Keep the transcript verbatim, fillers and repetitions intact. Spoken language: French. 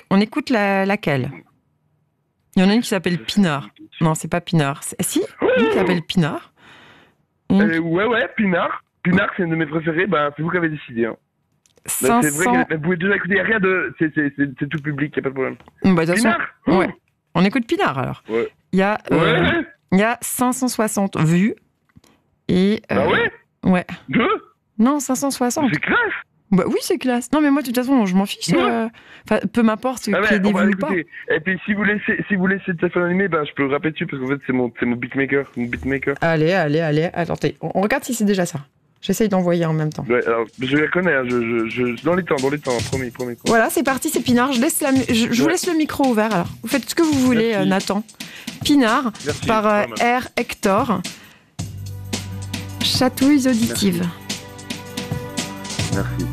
On écoute la, laquelle? Il y en a une qui s'appelle Pinard. Non, c'est pas Pinard. C'est... Si, une qui s'appelle Pinard. Une... Euh, ouais, ouais, Pinard. Pinard, c'est une de mes préférées. Ben, c'est vous qui avez décidé. Hein. cinq cents... C'est vrai que vous pouvez déjà écouter. Il n'y a rien de... C'est, c'est, c'est, c'est tout public, il n'y a pas de problème. Bah, de Pinard façon... Ouais. On écoute Pinard, alors. Ouais. Il y a... Euh, ouais. Il y a cinq cent soixante vues. Et... Euh, ah ouais Ouais. Deux Non, cinq cent soixante. C'est classe. Bah oui, c'est classe. Non, mais moi, de toute façon, je m'en fiche. Ouais. Euh... Enfin, peu m'importe qu'il ah y ait des vues ou pas. Et puis, si vous laissez, si vous laissez de téléphone animé, ben, je peux le rappeler dessus parce qu'en fait, c'est mon, c'est mon beatmaker, mon beatmaker. Allez, allez, allez. Attendez, on, on regarde si c'est déjà ça. J'essaye d'envoyer en même temps. Ouais, alors, je la connais, hein, je, je, je, dans les temps, dans les temps, promis, promis. promis. Voilà, c'est parti, c'est Pinard. Je, laisse la, je, je ouais. vous laisse le micro ouvert, alors. Vous faites ce que vous voulez, euh, Nathan. Pinard, Merci, par euh, R. Hector. Chatouilles auditives. Merci. Merci.